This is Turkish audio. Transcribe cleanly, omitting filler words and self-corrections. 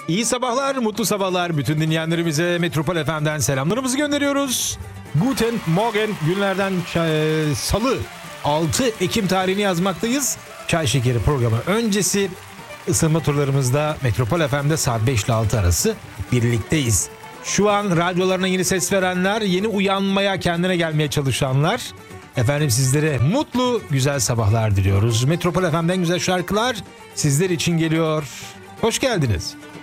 İyi sabahlar, mutlu sabahlar. Bütün dinleyenlerimize Metropol FM'den selamlarımızı gönderiyoruz. Guten Morgen, günlerden Salı 6 Ekim tarihini yazmaktayız. Çay Şekeri programı öncesi ısınma turlarımızda Metropol FM'de saat 5 ile 6 arası birlikteyiz. Şu an radyolarına yeni ses verenler, yeni uyanmaya, kendine gelmeye çalışanlar, efendim sizlere mutlu, güzel sabahlar diliyoruz. Metropol FM'den güzel şarkılar sizler için geliyor. Hoş geldiniz.